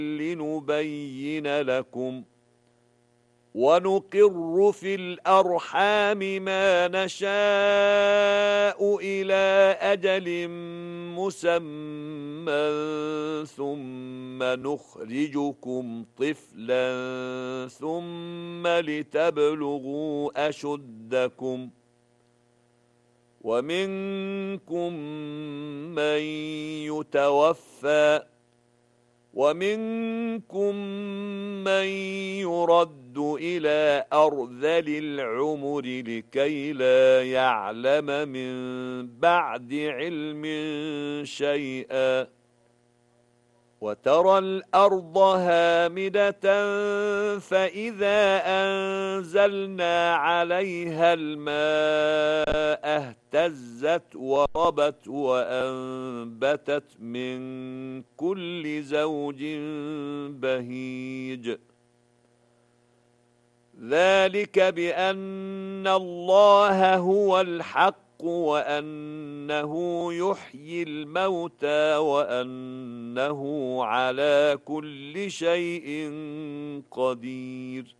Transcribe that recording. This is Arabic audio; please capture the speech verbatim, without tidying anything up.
لنبين لكم ونقر في الأرحام ما نشاء إلى أجل مسمى ثم نخرجكم طفلا ثم لتبلغوا أشدكم ومنكم من يتوفى ومنكم من يرد إلى أرذل العمر لكي لا يعلم من بعد علم شيئا وترى الأرض هامدة فإذا أنزلنا عليها الماء اهتزت وربت وأنبتت من كل زوج بهيج ذلك بأن الله هو الحق وأنه يحيي الموتى وأنه على كل شيء قدير